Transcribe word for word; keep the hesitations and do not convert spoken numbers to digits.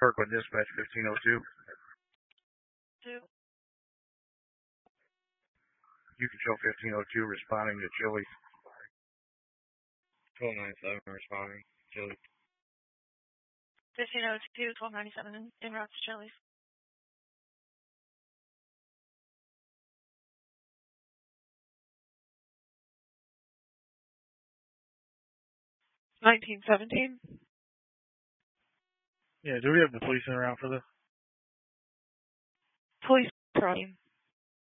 Kirkwood Dispatch fifteen oh two. Two. You can show fifteen oh two responding to Chili's. twelve ninety-seven responding, Chili's. fifteen oh two, twelve ninety-seven in, in route to Chili's. nineteen seventeen. Yeah, do we have the police in route for this? Police patrolling.